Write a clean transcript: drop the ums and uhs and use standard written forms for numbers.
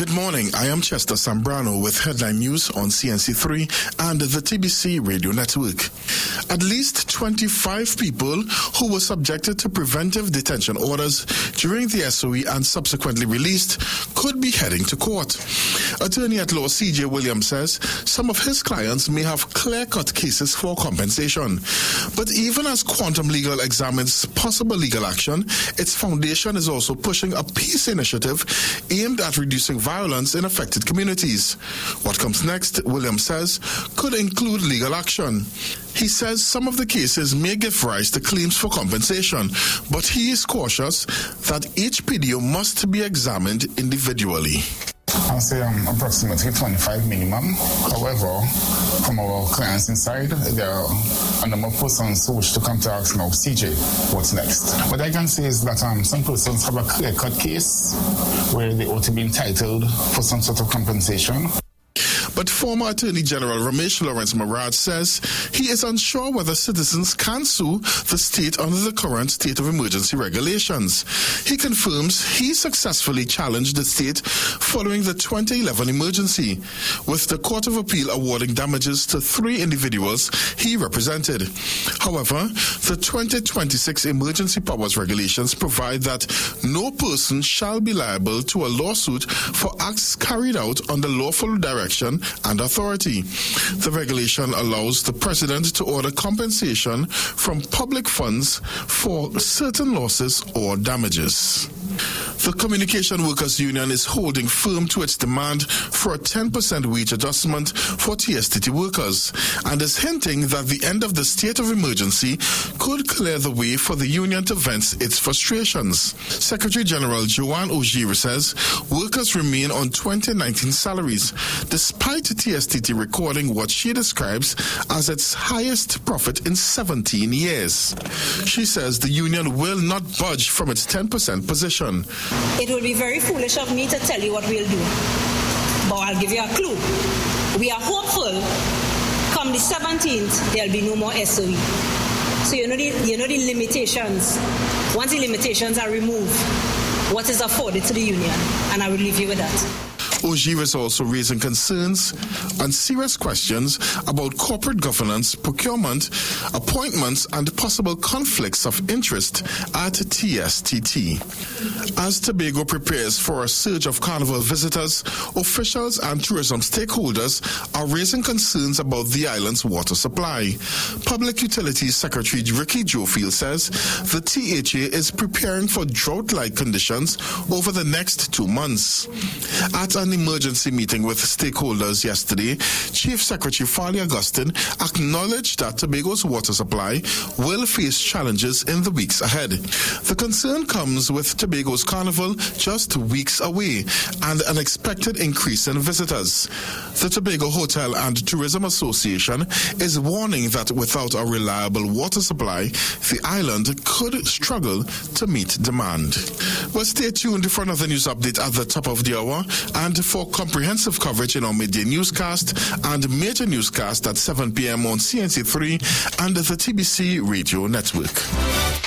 Good morning. I am Chester Sambrano with headline news on CNC3 and the TBC Radio Network. At least 25 people who were subjected to preventive detention orders during the SOE and subsequently released could be heading to court. Attorney at law C.J. Williams says some of his clients may have clear-cut cases for compensation. But even as Quantum Legal examines possible legal action, its foundation is also pushing a peace initiative aimed at reducing violence in affected communities. What comes next, Williams says, could include legal action. He says some of the cases may give rise to claims for compensation, but he is cautious that each PDO must be examined individually. I'll say approximately 25 minimum. However, from our clients inside, there are a number of persons who wish to come to ask now, CJ, what's next? What I can say is that some persons have a clear-cut case where they ought to be entitled for some sort of compensation. But former Attorney General Ramesh Lawrence Maraj says he is unsure whether citizens can sue the state under the current state of emergency regulations. He confirms he successfully challenged the state following the 2011 emergency, with the Court of Appeal awarding damages to 3 individuals he represented. However, the 2026 emergency powers regulations provide that no person shall be liable to a lawsuit for acts carried out under lawful direction and authority. The regulation allows the president to order compensation from public funds for certain losses or damages. The Communication Workers Union is holding firm to its demand for a 10% wage adjustment for TSTT workers and is hinting that the end of the state of emergency could clear the way for the union to vent its frustrations. Secretary General Joanne Ojiri says workers remain on 2019 salaries, despite TSTT recording what she describes as its highest profit in 17 years. She says the union will not budge from its 10% position. It will be very foolish of me to tell you what we'll do, but I'll give you a clue. We are hopeful come the 17th there'll be no more SOE. So you know the limitations. Once the limitations are removed, what is afforded to the union, and I will leave you with that. Ojiri is also raising concerns and serious questions about corporate governance, procurement, appointments, and possible conflicts of interest at TSTT. As Tobago prepares for a surge of carnival visitors, officials and tourism stakeholders are raising concerns about the island's water supply. Public Utilities Secretary Ricky Jofield says the THA is preparing for drought-like conditions over the next 2 months. At an emergency meeting with stakeholders yesterday, Chief Secretary Farley Augustine acknowledged that Tobago's water supply will face challenges in the weeks ahead. The concern comes with Tobago's carnival just weeks away and an expected increase in visitors. The Tobago Hotel and Tourism Association is warning that without a reliable water supply, the island could struggle to meet demand. Well, stay tuned for another news update at the top of the hour and for comprehensive coverage in our midday newscast and major newscast at 7 p.m. on CNC3 and the TBC Radio Network.